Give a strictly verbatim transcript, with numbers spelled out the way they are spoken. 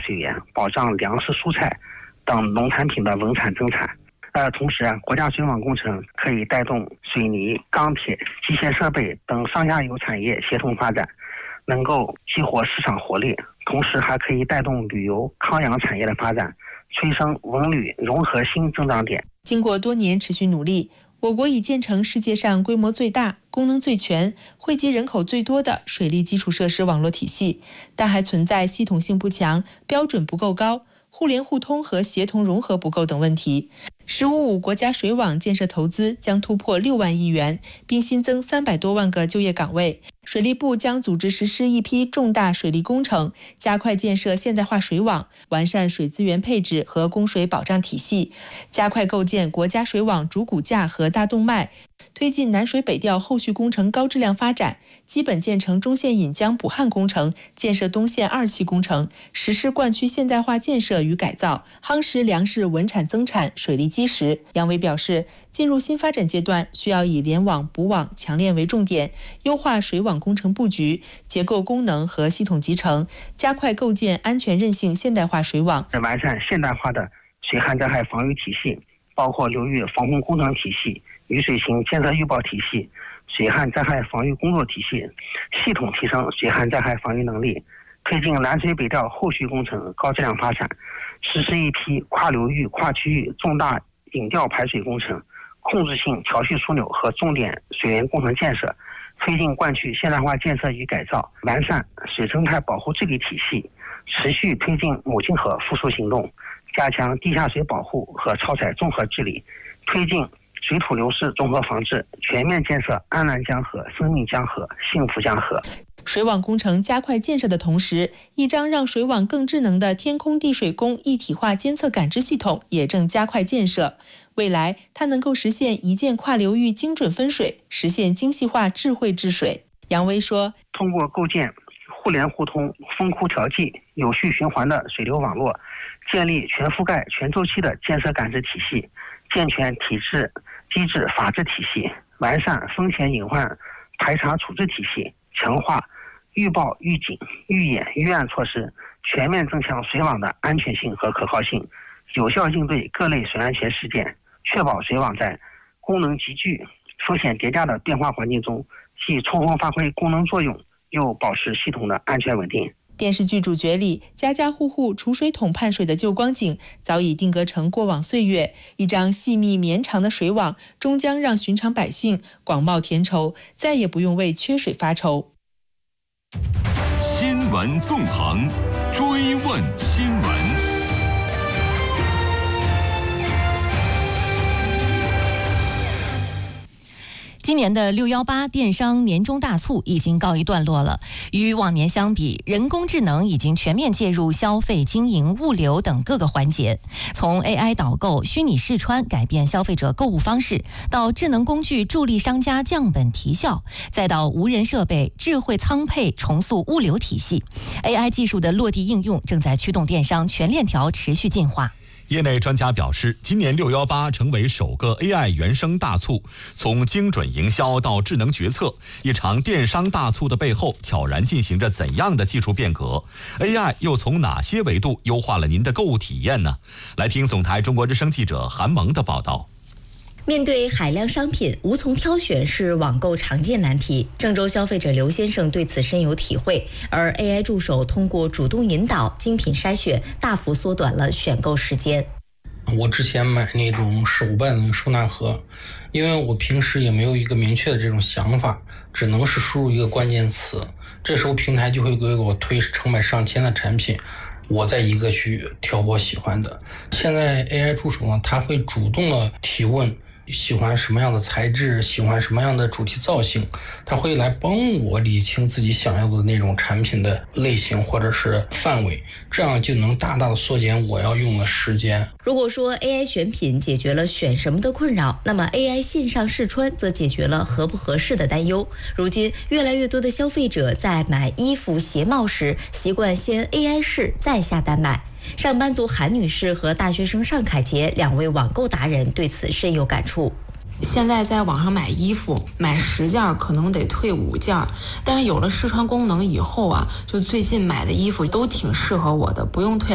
水源，保障粮食、蔬菜等农产品的稳产增产。呃，同时，国家水网工程可以带动水泥、钢铁、机械设备等上下游产业协同发展，能够激活市场活力，同时还可以带动旅游、康养产业的发展，催生文旅融合新增长点。 经过多年持续努力，我国已建成世界上规模最大、功能最全、惠及人口最多的水利基础设施网络体系，但还存在系统性不强、标准不够高、互联互通和协同融合不够等问题。十五五国家水网建设投资将突破六万亿元，并新增三百多万个就业岗位。水利部将组织实施一批重大水利工程，加快建设现代化水网，完善水资源配置和供水保障体系，加快构建国家水网主骨架和大动脉，推进南水北调后续工程高质量发展，基本建成中线引江补汉工程，建设东线二期工程，实施灌区现代化建设与改造，夯实粮食稳产增产水利基石。杨伟表示，进入新发展阶段，需要以联网、补网、强链为重点，优化水网工程布局、结构功能和系统集成，加快构建安全韧性现代化水网， 完善现代化的水旱灾害防御体系，包括流域防洪工程体系、雨水型监测预报体系、水旱灾害防御工作体系，系统提升水旱灾害防御能力，推进南水北调后续工程高质量发展，实施一批跨流域、跨区域重大引调排水工程、控制性调蓄枢纽和重点水源工程建设，推进灌区现代化建设与改造，完善水生态保护治理体系，持续推进母亲河复苏行动，加强地下水保护和超采综合治理，推进水土流失综合防治，全面建设安南江河、生命江河、幸福江河。 水网工程加快建设的同时，一张让水网更智能的天空地水工一体化监测感知系统也正加快建设。未来，它能够实现一键跨流域精准分水，实现精细化智慧治水。杨威说， 通过构建互联互通、分库调剂、有序循环的水流网络，建立全覆盖、全周期的建设感知体系，健全体制、机制、法治体系，完善风险隐患排查处置体系，强化预报、预警、预演、预案措施，全面增强水网的安全性和可靠性，有效应对各类水安全事件，确保水网在功能集聚、风险叠加的变化环境中，既充分发挥功能作用，又保持系统的安全稳定。 电视剧主角里，家家户户储水桶盼水的旧光景早已定格成过往岁月。一张细密绵长的水网，终将让寻常百姓广袤甜愁，再也不用为缺水发愁。 新闻纵横，追问新闻。 今年的六一八电商年终大促已经告一段落了。与往年相比，人工智能已经全面介入消费、经营、物流等各个环节。从 A I 导购、虚拟试穿改变消费者购物方式，到智能工具助力商家降本提效，再到无人设备、智慧仓配重塑物流体系， A I 技术的落地应用正在驱动电商全链条持续进化。 业内专家表示，今年六一八成为首个 A I 原生大促，从精准营销到智能决策，一场电商大促的背后悄然进行着怎样的技术变革？ A I 又从哪些维度优化了您的购物体验呢？来听总台中国之声记者韩萌的报道。 面对海量商品，无从挑选是网购常见难题。郑州消费者刘先生对此深有体会，而 A I 助手通过主动引导、精品筛选，大幅缩短了选购时间。 我之前买那种手办的收纳盒，因为我平时也没有一个明确的这种想法，只能是输入一个关键词，这时候平台就会给我推成百上千的产品，我再一个去挑我喜欢的。现在 A I 助手呢，它会主动的提问，喜欢什么样的材质，喜欢什么样的主题造型，它会来帮我理清自己想要的那种产品的类型或者是范围，这样就能大大的缩减我要用的时间。 如果说 A I 选品解决了选什么的困扰，那么 A I 线上试穿则解决了合不合适的担忧。如今越来越多的消费者在买衣服、鞋帽时习惯先 A I 试再下单买。上班族韩女士和大学生尚凯杰两位网购达人对此深有感触。 现在在网上买衣服，买十件可能得退五件，但是有了试穿功能以后啊，就最近买的衣服都挺适合我的，不用退